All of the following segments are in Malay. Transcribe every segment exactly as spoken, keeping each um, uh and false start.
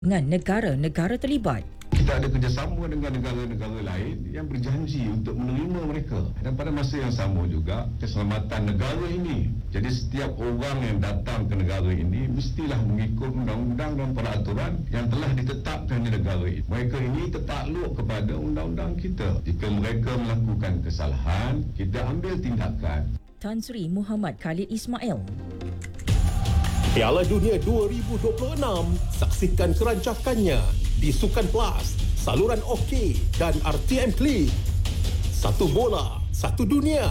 dengan negara-negara terlibat. Kita ada kerjasama dengan negara-negara lain yang berjanji untuk menerima mereka. Dan pada masa yang sama juga, keselamatan negara ini. Jadi setiap orang yang datang ke negara ini mestilah mengikut undang-undang dan peraturan yang telah ditetapkan di negara ini. Mereka ini tertakluk kepada undang-undang kita. Jika mereka melakukan kesalahan, kita ambil tindakan. Tan Sri Muhammad Khalid Ismail. Piala Dunia dua ribu dua puluh enam, saksikan kerancakannya di Sukan Plus, saluran OK dan R T M Click. Satu bola, satu dunia.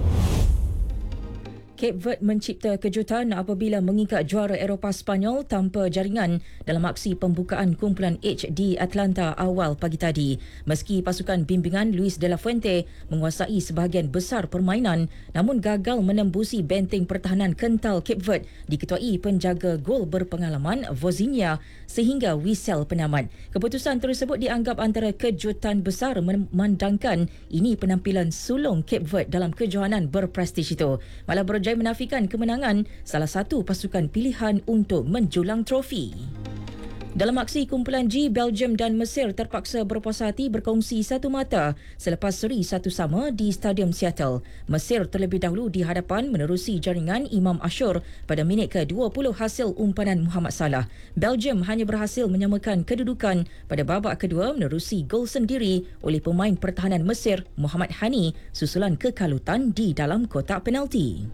Cape Verde mencipta kejutan apabila mengikat juara Eropah Sepanyol tanpa jaringan dalam aksi pembukaan kumpulan H di Atlanta awal pagi tadi. Meski pasukan bimbingan Luis de la Fuente menguasai sebahagian besar permainan, namun gagal menembusi benteng pertahanan kental Cape Verde diketuai penjaga gol berpengalaman Vozinha sehingga wisel penamat. Keputusan tersebut dianggap antara kejutan besar memandangkan ini penampilan sulung Cape Verde dalam kejohanan berprestij itu. Malah berjaya menafikan kemenangan salah satu pasukan pilihan untuk menjulang trofi. Dalam aksi kumpulan G, Belgium dan Mesir terpaksa berpuas hati berkongsi satu mata selepas seri satu sama di Stadium Seattle. Mesir terlebih dahulu di hadapan menerusi jaringan Imam Ashur pada minit ke dua puluh hasil umpanan Muhammad Salah. Belgium hanya berhasil menyamakan kedudukan pada babak kedua menerusi gol sendiri oleh pemain pertahanan Mesir Muhammad Hani susulan kekalutan di dalam kotak penalti.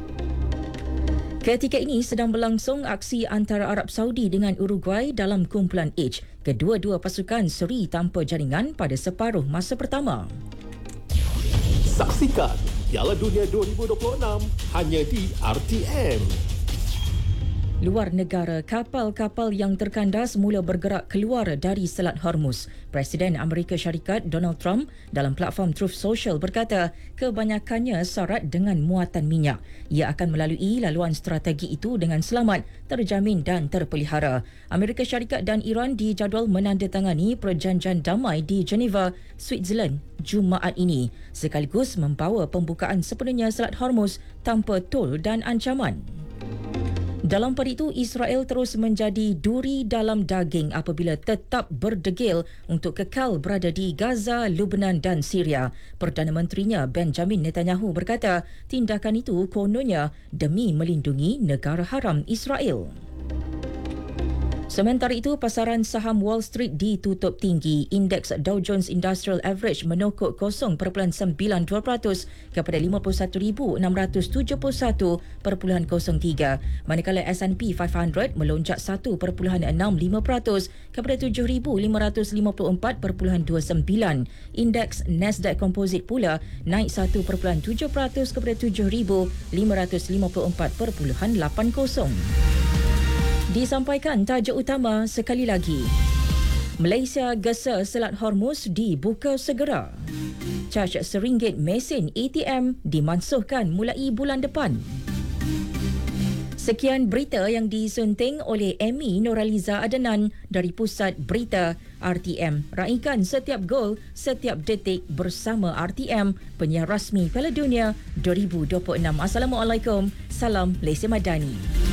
Ketika ini sedang berlangsung aksi antara Arab Saudi dengan Uruguay dalam kumpulan H. Kedua-dua pasukan seri tanpa jaringan pada separuh masa pertama. Saksikan Piala Dunia dua ribu dua puluh enam hanya di R T M. Luar negara, kapal-kapal yang terkandas mula bergerak keluar dari Selat Hormuz. Presiden Amerika Syarikat Donald Trump dalam platform Truth Social berkata kebanyakannya syarat dengan muatan minyak. Ia akan melalui laluan strategi itu dengan selamat, terjamin dan terpelihara. Amerika Syarikat dan Iran dijadual menandatangani perjanjian damai di Geneva, Switzerland Jumaat ini, sekaligus membawa pembukaan sepenuhnya Selat Hormuz tanpa tol dan ancaman. Dalam pada itu, Israel terus menjadi duri dalam daging apabila tetap berdegil untuk kekal berada di Gaza, Lebanon dan Syria. Perdana Menterinya Benjamin Netanyahu berkata tindakan itu kononnya demi melindungi negara haram Israel. Sementara itu, pasaran saham Wall Street ditutup tinggi. Indeks Dow Jones Industrial Average menokok kosong perpuluhan sembilan dua peratus kepada lima puluh satu ribu enam ratus tujuh puluh satu perpuluhan kosong tiga. Manakala S and P lima ratus melonjak satu perpuluhan enam lima peratus kepada tujuh ribu lima ratus lima puluh empat perpuluhan dua sembilan. Indeks Nasdaq Composite pula naik satu perpuluhan tujuh peratus kepada tujuh ribu lima ratus lima puluh empat perpuluhan lapan kosong. Disampaikan tajuk utama sekali lagi. Malaysia gesa Selat Hormuz dibuka segera. Caj seringgit mesin A T M dimansuhkan mulai bulan depan. Sekian berita yang disunting oleh Amy Noraliza Adenan dari Pusat Berita R T M. Raikan setiap gol, setiap detik bersama R T M, penyiar rasmi Piala Dunia dua ribu dua puluh enam. Assalamualaikum. Salam Malaysia Madani.